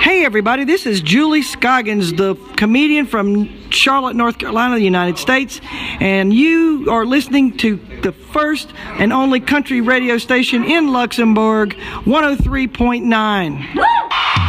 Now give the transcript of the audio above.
Hey everybody, this is Julie Scoggins, the comedian from Charlotte, North Carolina, the United States, and you are listening to the first and only country radio station in Luxembourg, 103.9.